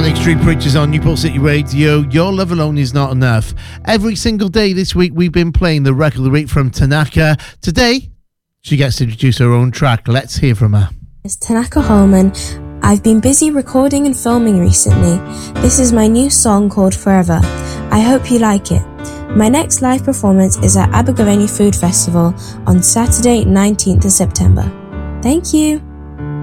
Manic Street Preachers on Newport City Radio. Your love alone is not enough. Every single day this week we've been playing the record of the week from Tanaka. Today she gets to introduce her own track. Let's hear from her. It's Tanaka Holman. I've been busy recording and filming recently. This is my new song called Forever. I hope you like it. My next live performance is at Abergavenny Food Festival on Saturday 19th of September. Thank you.